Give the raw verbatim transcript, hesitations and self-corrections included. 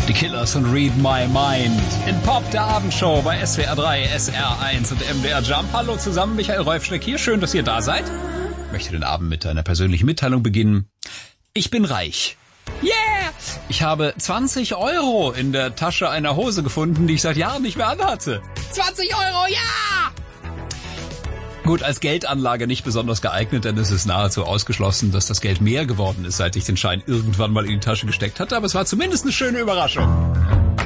Die Killers und Read My Mind. In Pop, der Abendshow bei S W R drei, S R eins und M D R Jump. Hallo zusammen, Michael Rolfschneck hier. Schön, dass ihr da seid. Ich möchte den Abend mit einer persönlichen Mitteilung beginnen. Ich bin reich. Yeah! Ich habe zwanzig Euro in der Tasche einer Hose gefunden, die ich seit Jahren nicht mehr anhatte. zwanzig Euro, ja! Gut, als Geldanlage nicht besonders geeignet, denn es ist nahezu ausgeschlossen, dass das Geld mehr geworden ist, seit ich den Schein irgendwann mal in die Tasche gesteckt hatte. Aber es war zumindest eine schöne Überraschung.